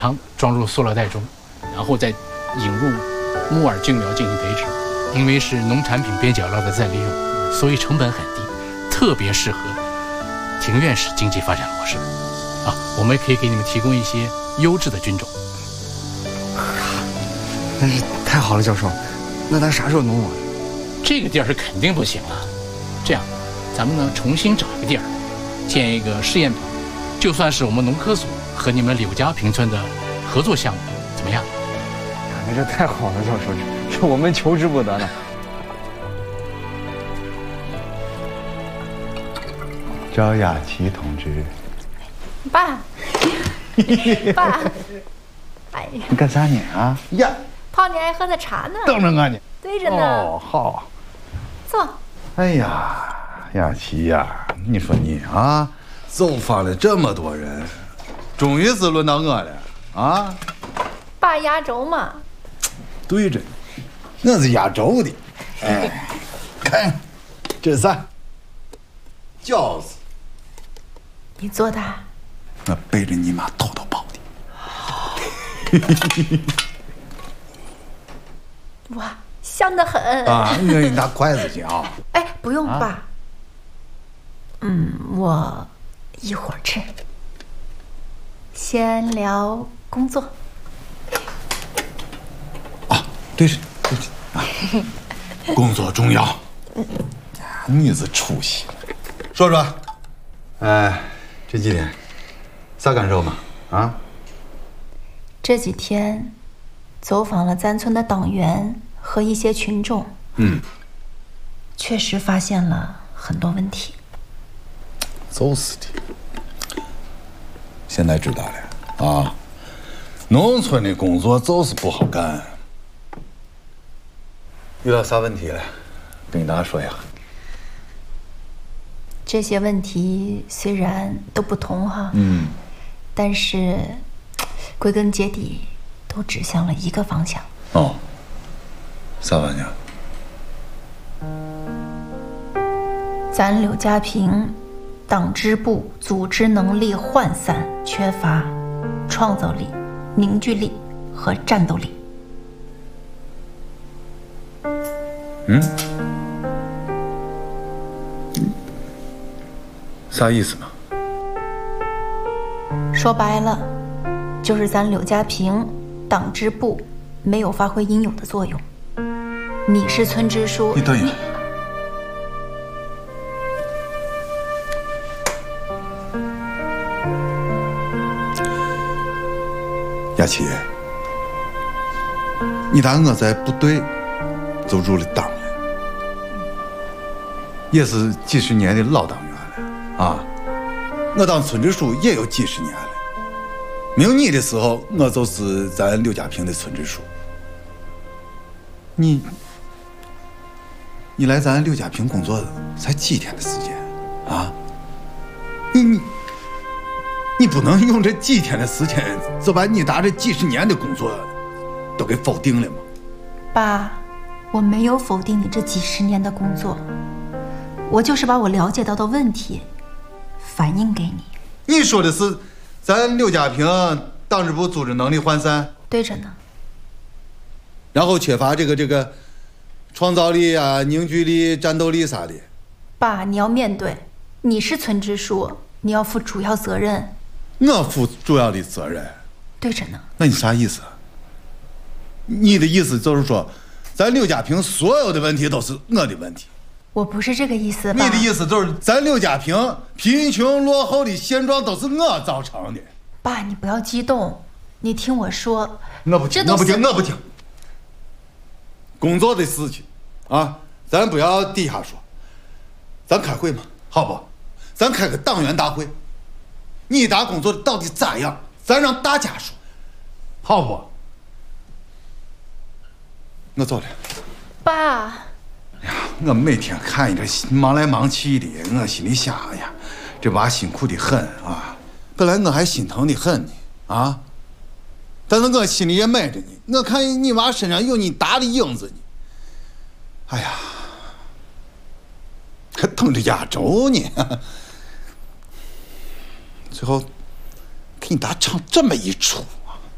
糖装入塑料袋中，然后再引入木耳菌苗进行培植。因为是农产品边角料的再利用，所以成本很低，特别适合庭院式经济发展模式。我们可以给你们提供一些优质的菌种。 那是太好了，教授。那咱啥时候弄啊？ 这个地儿是肯定不行了。这样，咱们呢重新找一个地儿，建一个试验棚，就算是我们农科所和你们柳家坪村的合作项目，怎么样？ 那这太好了，教授，这我们求之不得了。 赵雅琪同志， 爸，爸，哎呀， 你干啥呢啊？呀， 泡你爱喝的茶呢。 等着我呢。 对着呢。 哦，好。 坐。 哎呀，雅琪呀，你说你啊，走访了这么多人，终于是轮到我了啊！ 爸压轴嘛。 对着呢，我是压轴的。哎，看，这是啥？饺子。 你做的？ 我背着你妈偷偷跑的。 哇，香得很啊！我给你拿筷子去啊。 哎，不用爸。我一会儿吃。先聊工作。 啊，对着啊，工作重要。女子出息。说说，这几天啥感受嘛？啊？ 这几天走访了咱村的党员和一些群众，确实发现了很多问题。 就是的，现在知道了啊，农村的工作就是不好干。遇到啥问题了？跟大家说一下。 这些问题虽然都不同哈，但是归根结底都指向了一个方向。 哦，啥方向？ 咱柳家坪党支部组织能力涣散，缺乏创造力、凝聚力和战斗力。 啥意思嘛？ 说白了，就是咱柳家坪党支部没有发挥应有的作用。你是村支书， 你等一下。雅琪，你打我在部队就入了党了，也是几十年的老党员了啊！我当村支书也有几十年了。没有你的时候，我就是咱柳家坪的村支书。你来咱柳家坪工作才几天的时间啊？你不能用这几天的时间就把你打这几十年的工作都给否定了吗？ 爸，我没有否定你这几十年的工作，我就是把我了解到的问题反映给你。 你说的是咱柳家坪党支部组织能力涣散？ 对着呢。 然后缺乏这个创造力啊、凝聚力、战斗力啥的。 爸，你要面对，你是村支书，你要负主要责任。 我负主要的责任。 对着呢。 那你啥意思？你的意思就是说，咱柳家坪所有的问题都是我的问题？ 我不是这个意思，爸。 你的意思就是咱柳家坪贫穷落后的现状都是我造成的？ 爸，你不要激动，你听我说。 我不听，我不听。工作的事情啊，咱不要底下说，咱开会嘛，好不？咱开个党员大会，你打工作到底咋样？咱让大家说，好不？我走了。 爸。 哎呀，我每天看你这忙来忙去的，我心里想，哎呀，这娃辛苦的很啊。本来我还心疼的很呢，啊，但是我心里也埋着你。我看你娃身上有你大的影子呢。哎呀，还等着压轴呢。最后给你爸唱这么一出。